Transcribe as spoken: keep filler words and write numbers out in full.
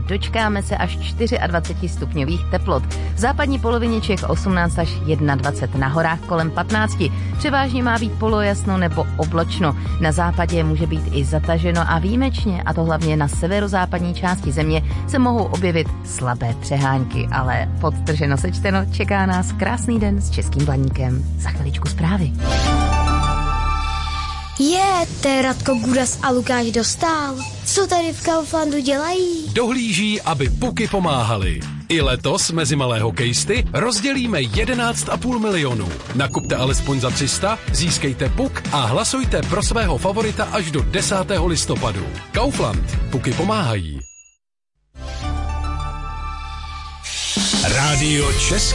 dočkáme se až dvacet čtyři stupňových teplot. V západní polovině Čech osmnáct až dvacet jedna, na horách kolem patnáct. Převážně má být polojasno nebo obločno. Na západě může být i zataženo a výjimečně, a to hlavně na severozápadní části země, se mohou objevit slabé přehánky, ale podtrženo sečteno čeká nás krásný den s Českým Blaníkem. Za chviličku zprávy. Je, to je Radko Gudas a Lukáš Dostál. Co tady v Kauflandu dělají? Dohlíží, aby puky pomáhaly. I letos mezi malé hokejisty rozdělíme jedenáct a půl milionu. Nakupte alespoň za tři sta, získejte puk a hlasujte pro svého favorita až do desátého listopadu. Kaufland. Puky pomáhají. Rádio Český